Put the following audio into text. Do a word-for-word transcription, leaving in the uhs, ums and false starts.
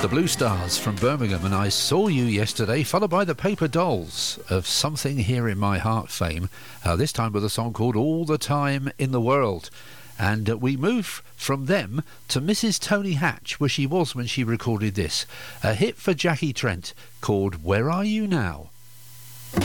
The Blue Stars from Birmingham and I Saw You Yesterday, followed by the Paper Dolls of Something Here in My Heart fame, uh, this time with a song called All the Time in the World. And uh, we move from them to Missus Tony Hatch, where she was when she recorded this, a hit for Jackie Trent called Where Are You Now?